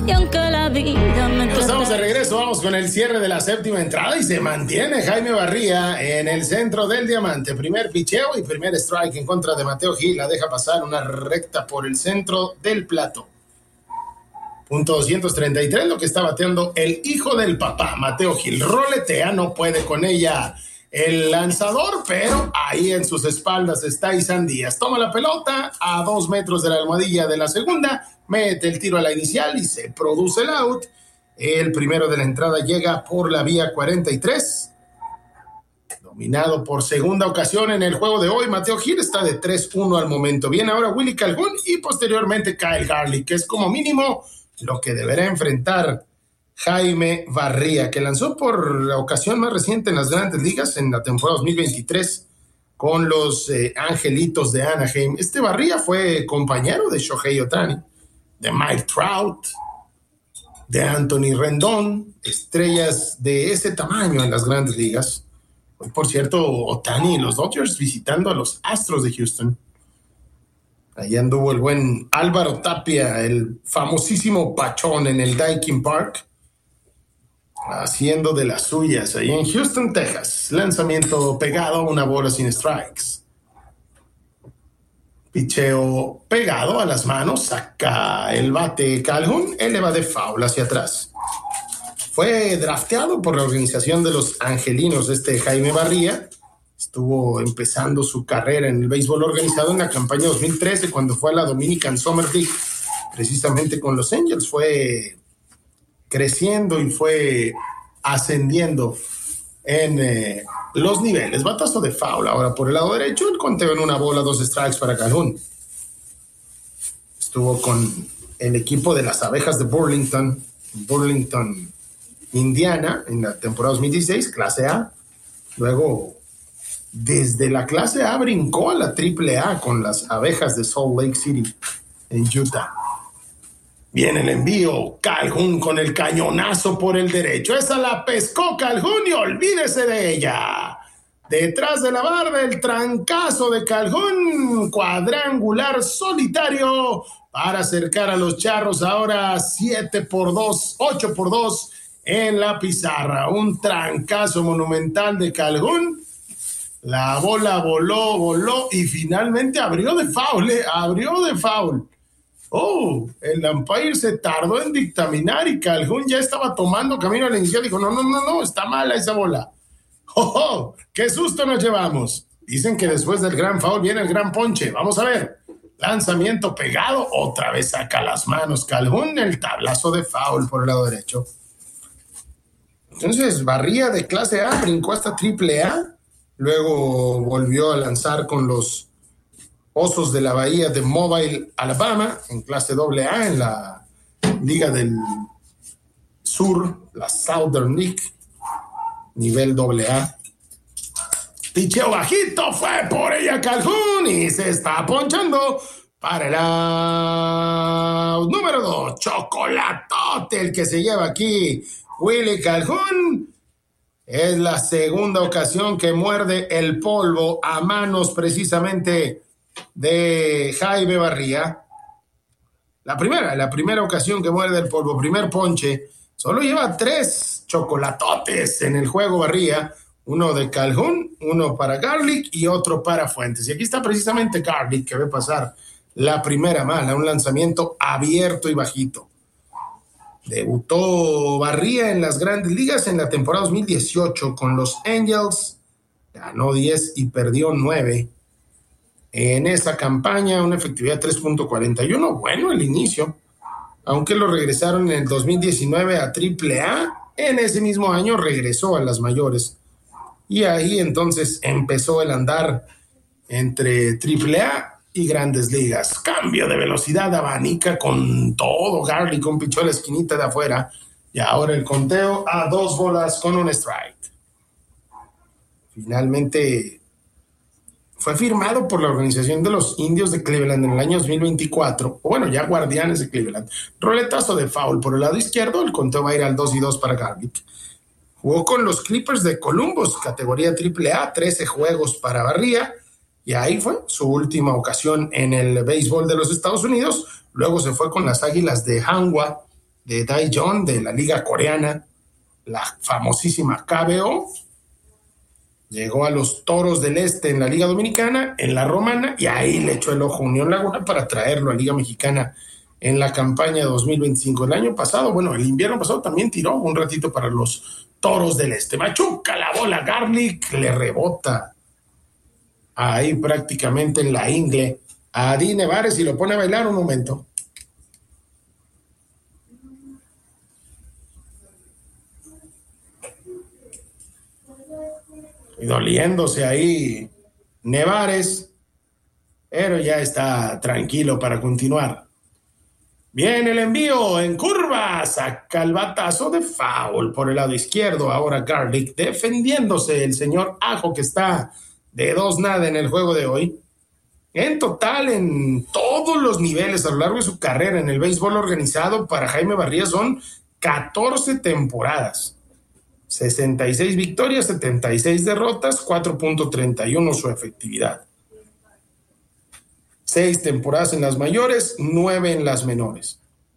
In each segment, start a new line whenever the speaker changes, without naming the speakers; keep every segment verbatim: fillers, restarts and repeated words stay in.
Y aunque la vida me
trata... Estamos de regreso, vamos con el cierre de la séptima entrada y se mantiene Jaime Barría en el centro del diamante. Primer picheo y primer strike en contra de Mateo Gil. La deja pasar una recta por el centro del plato. Punto doscientos treinta y tres, lo que está bateando el hijo del papá, Mateo Gil. Roletea, no puede con ella el lanzador, pero ahí en sus espaldas está Isan Díaz. Toma la pelota a dos metros de la almohadilla de la segunda, mete el tiro a la inicial y se produce el out. El primero de la entrada llega por la vía cuarenta y tres. Dominado por segunda ocasión en el juego de hoy, Mateo Gil está de tres uno al momento. Viene ahora Willie Calhoun y posteriormente Kyle Garlick, que es como mínimo lo que deberá enfrentar Jaime Barría, que lanzó por la ocasión más reciente en las Grandes Ligas en la temporada dos mil veintitrés con los eh, Angelitos de Anaheim. Este Barría fue compañero de Shohei Ohtani, de Mike Trout, de Anthony Rendón, estrellas de ese tamaño en las Grandes Ligas. Hoy, por cierto, Ohtani y los Dodgers visitando a los Astros de Houston. Ahí anduvo el buen Álvaro Tapia, el famosísimo Pachón en el Daikin Park, haciendo de las suyas ahí en Houston, Texas. Lanzamiento pegado, una bola sin strikes. Picheo pegado a las manos, saca el bate Calhoun, eleva de foul hacia atrás. Fue drafteado por la organización de los Angelinos este Jaime Barría. Estuvo empezando su carrera en el béisbol organizado en la campaña dos mil trece, cuando fue a la Dominican Summer League, precisamente con los Angels. Fue creciendo y fue ascendiendo en eh, los niveles. Batazo de foul ahora por el lado derecho. El conteo en una bola, dos strikes para Calhoun. Estuvo con el equipo de las Abejas de Burlington, Burlington, Indiana, en la temporada dos mil dieciséis, clase A. Luego, desde la clase A brincó a la triple A con las Abejas de Salt Lake City en Utah. Viene el envío, Calhoun con el cañonazo por el derecho. Esa la pescó Calhoun y olvídese de ella. Detrás de la barra, el trancazo de Calhoun, cuadrangular solitario para acercar a los Charros ahora siete por dos, ocho por dos en la pizarra. Un trancazo monumental de Calhoun. La bola voló, voló y finalmente abrió de foul, ¿eh? abrió de foul. Oh, el umpire se tardó en dictaminar y Calhoun ya estaba tomando camino a la inicial. Dijo, no, no, no, no, está mala esa bola. ¡Oh, oh! ¡Qué susto nos llevamos! Dicen que después del gran foul viene el gran ponche. Vamos a ver. Lanzamiento pegado. Otra vez saca las manos Calhoun. El tablazo de foul por el lado derecho. Entonces, Barría de clase A brincó hasta triple A. Luego volvió a lanzar con los Osos de la Bahía de Mobile, Alabama, en clase doble A, en la Liga del Sur, la Southern League, nivel doble A. Picheo bajito, fue por ella Calhoun y se está ponchando para el out número dos. Chocolatote el que se lleva aquí Willie Calhoun. Es la segunda ocasión que muerde el polvo a manos precisamente de Jaime Barría. La primera, la primera ocasión que muerde el polvo, primer ponche. Solo lleva tres chocolatotes en el juego Barría. Uno de Calhoun, uno para Garlick y otro para Fuentes. Y aquí está precisamente Garlick, que ve pasar la primera mala, un lanzamiento abierto y bajito. Debutó Barría en las Grandes Ligas en la temporada dos mil dieciocho con los Angels. Ganó diez y perdió nueve. En esa campaña, una efectividad de tres punto cuarenta y uno. Bueno, el inicio. Aunque lo regresaron en el dos mil diecinueve a triple A, en ese mismo año regresó a las mayores. Y ahí entonces empezó el andar entre triple A y Grandes Ligas. Cambio de velocidad, abanica con todo. Garlick con pichó a la esquinita de afuera. Y ahora el conteo a dos bolas con un strike. Finalmente fue firmado por la organización de los Indios de Cleveland en el año dos mil veinticuatro. O bueno, ya Guardianes de Cleveland. Roletazo de foul por el lado izquierdo. El conteo va a ir al dos y dos para Garlick. Jugó con los Clippers de Columbus, categoría triple A, trece juegos para Barría. Y ahí fue su última ocasión en el béisbol de los Estados Unidos. Luego se fue con las Águilas de Hanwha de Daejeon de la liga coreana, la famosísima K B O. Llegó a los Toros del Este en la Liga Dominicana, en la Romana, y ahí le echó el ojo Unión Laguna para traerlo a Liga Mexicana en la campaña dos mil veinticinco. El año pasado, bueno, el invierno pasado también tiró un ratito para los Toros del Este. Machuca la bola, Garlic le rebota ahí prácticamente en la ingle a Adi Nevares y lo pone a bailar un momento. Y doliéndose ahí Nevares, pero ya está tranquilo para continuar. Viene el envío en curva, saca el batazo de foul por el lado izquierdo. Ahora Garlic defendiéndose, el señor Ajo, que está de dos nada en el juego de hoy. En total, en todos los niveles a lo largo de su carrera en el béisbol organizado, para Jaime Barría son catorce temporadas. sesenta y seis victorias, setenta y seis derrotas, cuatro punto treinta y uno su efectividad. Seis temporadas en las mayores, nueve en las menores.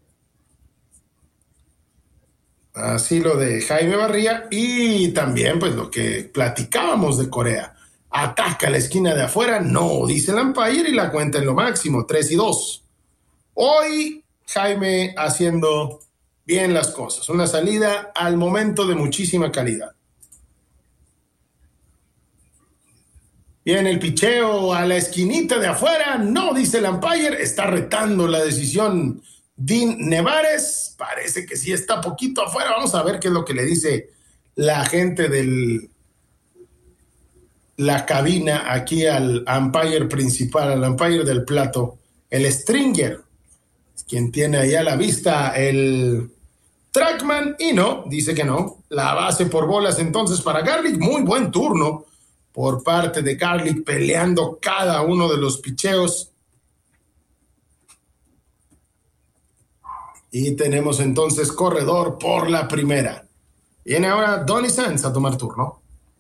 Así lo de Jaime Barría. Y también pues lo que platicábamos de Corea. Ataca la esquina de afuera, no, dice el umpire, y la cuenta en lo máximo, tres y dos. Hoy Jaime haciendo bien las cosas. Una salida al momento de muchísima calidad. Viene el picheo a la esquinita de afuera. No, dice el umpire. Está retando la decisión Dean Nevares. Parece que sí está poquito afuera. Vamos a ver qué es lo que le dice la gente de la cabina aquí al umpire principal, al umpire del plato, el Stringer, quien tiene ahí a la vista el Trackman, y no, dice que no. La base por bolas entonces para Garlic. Muy buen turno por parte de Garlic, peleando cada uno de los picheos. Y tenemos entonces corredor por la primera. Viene ahora Donny Sands a tomar turno.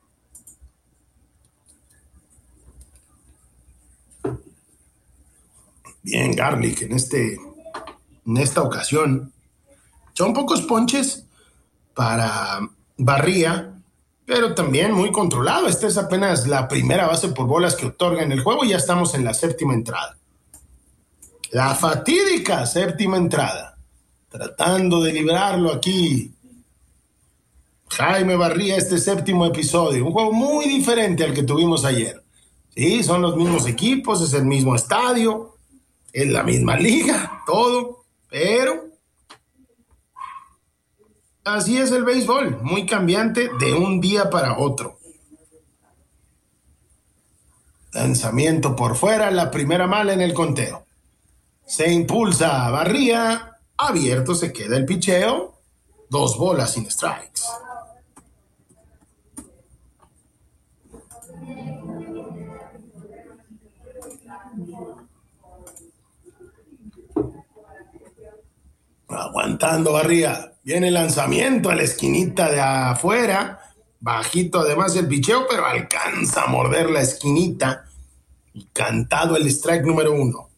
Bien, Garlic en, este, en esta ocasión. Son pocos ponches para Barría, pero también muy controlado. Esta es apenas la primera base por bolas que otorga en el juego y ya estamos en la séptima entrada. La fatídica séptima entrada. Tratando de librarlo aquí Jaime Barría, este séptimo episodio. Un juego muy diferente al que tuvimos ayer. Sí, son los mismos equipos, es el mismo estadio, es la misma liga, todo, pero así es el béisbol, muy cambiante de un día para otro. Lanzamiento por fuera, la primera mala en el conteo. Se impulsa Barría, abierto se queda el picheo, dos bolas sin strikes. Aguantando Barría. Viene el lanzamiento a la esquinita de afuera. Bajito además el picheo, pero alcanza a morder la esquinita. Y cantado el strike número uno.